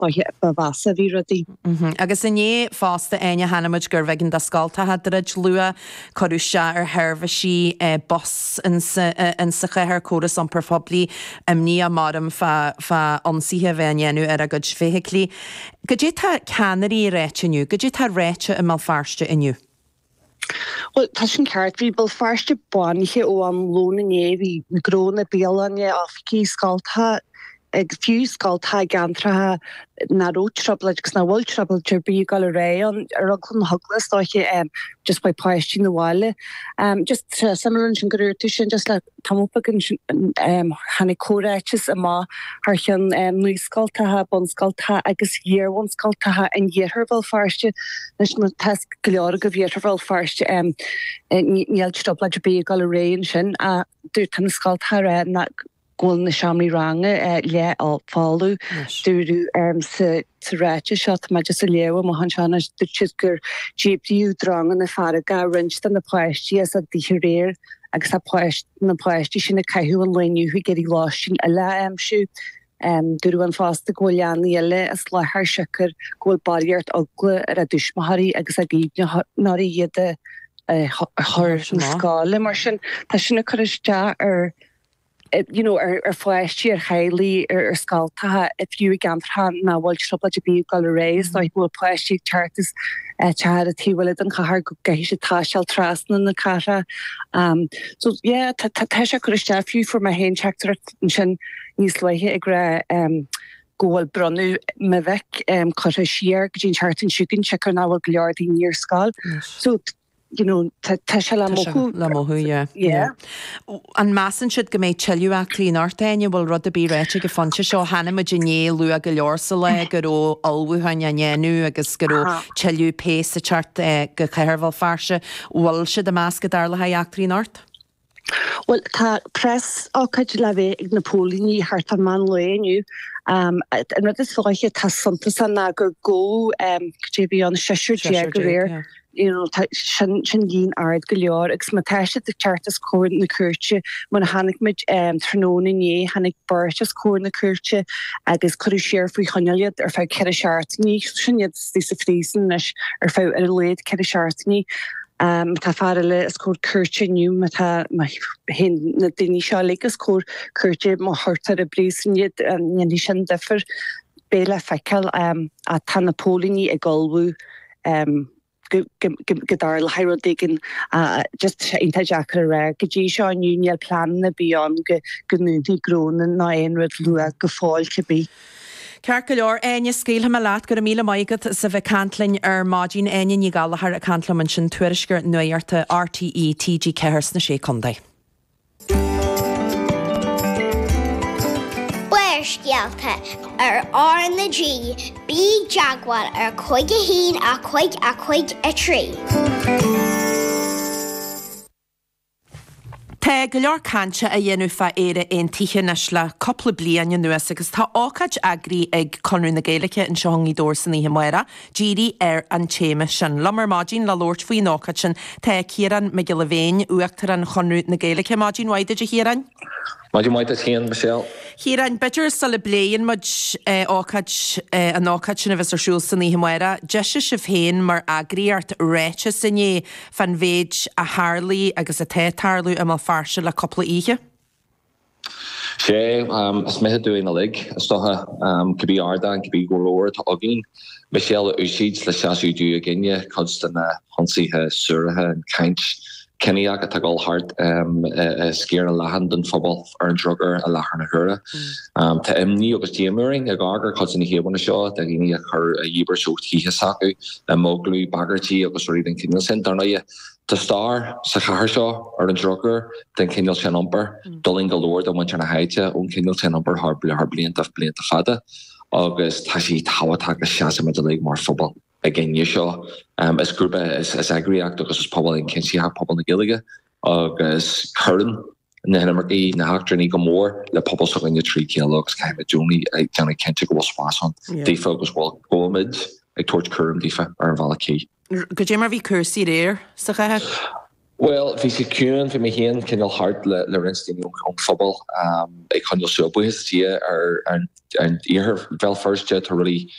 bavasa bhí rudaí. Agus inné fásta aine hanamid gur bheith an dascalta hadrid lua choúise ar herbhasí bos in sa chéir córas an perfobli ní marm fa ansíthe bhéinú ar a go féhiclí. Go dé tá canarí réitiniu, go dé tá réite i malfarste inniu. Well, tá sin ceart bhí bal farste buaithe ó an lóna éhí na gróna béalaine áficí scaltha ag fiú scaltha gantratha na rótrabla agus na bhil trabla turbí gal ré an ruglan huglas dáiche just by páistí na bháile. Just similar sin goúirtu sin just le tamopagin hanna córáitis a má harchan nuí scaltatha, bon scaltatha agus dhéarhain scaltatha an dhéarthbal farste leis man test golear go bhéarthbal farste níl trabla turbí gal ré sin a dúir tan scaltatha ré na Gol na Shamley range le á fáú dúrú sa ráite seat me just a léha má hanseanna dúirtis gur GPU drang na farga rinstan na páistí as a dtí réir agus na páistí sin na caiú an leniu hu geirí lásin a le siú dúrú an fásta ggóleanna eile as lethir sicar ggóil bailart agla ar a dúsmaharí agus a gíne naí iad thir scála mar sin tá sinna chuiste ar fáistí ar chailí ar scaltatha a fiú gantratha na bhil trobla bí gal rééis ná bhfuil páistí chartas tear a tíhfuil an chahar go gaihí sé táisial trasna na cara. So tá se chuiste fiú for ma héin teachtar sin níos leithe ag ra ggóil brunú me bheith chu siar go dtín chartan siúginn se chu náhfuil goleardí níor scáil. So tá se le mothú, An measan siad go méid teúachtaí náirtaine bhfuil rud a bí réite go fanse seo hanama déné lu a go leorsa le gur ó albúhain anéú agus gur ó teú pééis a teart go cheirhil farse bhil siad a meas go dar le haachtaí náirt? Well, tá press ácaid le bheith ag napólíní hart an man léniu. An rud is fáiche tá santa san na gur go bhí an seisiúr go réir. Sin lín ard go leor agus ma teiste de chartas cóir na cuirte man hannig mid tróna né hannig burtas cóir na cuirte agus chuú séir faoi choneliad ar fá ce seartní sinad tí sa frísan leis ar fá ar léad ce seartní. Tá farile is cór cuirte nniu hen na daoine seo legus cór cuirte má thuirtar a brísanniad ní sin defir béle feiceil a tan napólíní ag galbú godar le heirodégin just inta Jackar ré go dtí seo nniuneal plan na bíán go núdí gróna ná éon rud lua go fáil ce bí. Cear go leor aine scéal me leat gur míle maigad sa bheith cantlainn ar mádín aine ní galachar a cantlaman sin tuairisgur nuirta RTE TG Cehars na sé condaid. Buairscealta ar na G bí Jaguar ar 5 a 5 a 3. Tá go leor cante a dhéanú fa éire éon tithe nes le coppla bliain nuas agus tá ácaid agraí ag conrú na Gaeilge in seoí dór san ihe muire, díri ar an téime sin. Lamar mádín le lórt faoin ácaid sin tá chéran me go le bhéin uachtar an chonrú na Gaeilge mádín waide a chéran? Mádín waide chéan, Michelle. Chéran, betir sa le bléin mud ácaid an ácaid sin a bheits arsúil san ihe muire, deise se féin mar agraíart réite sanné fan bhéid a Harlaí agus a tétarlú am farse le coppla ihe? Sé, is mithe dúin a lig, is stocha cibí ardan, cibí golóir tá agin. Michelle úsíd le seaú dú a ginne, constant honsíthe, suúrathe an caint. Kenny aga tagal hart skeer a lahan den fobal ar an drugger a lachar na hure. Ta imni agus diamuring a garger cos in hebon seo da gini a chur a yiber socht hihe saku a moglu bagartí agus ri den kindle sin darna ye ta star sa chahar seo ar an drugger den kindle sin umper dulling galore da want na haite on kindle sin umper har bliant af fada agus tashi tawa tak a shasa me de leg mar fobal. Again, you sure as group as agri-act agus pobl in Kensi ha pobl na Gaeilge agus curran na henmarí na hachtar ní go mór le pobl so in the 3 kilogs kind of journey ag tanna Kensi go spas on defa agus go mid ag torch curran defa ar valaki. Go dé mar bhí cursí réir sa chaithe? Well, fi sé cún fi mé héan cinnal hart le rinstíú an fphobal ag chun so buhistí ar an ihir fel first jet really